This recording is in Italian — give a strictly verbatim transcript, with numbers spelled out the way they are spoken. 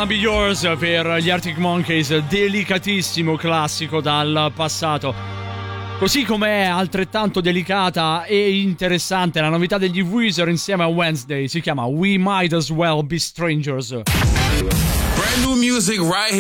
Wanna Be Yours per gli Arctic Monkeys, delicatissimo classico dal passato. Così come è altrettanto delicata e interessante la novità degli Weezer insieme a Wednesday, si chiama We Might As Well Be Strangers. Brand new music right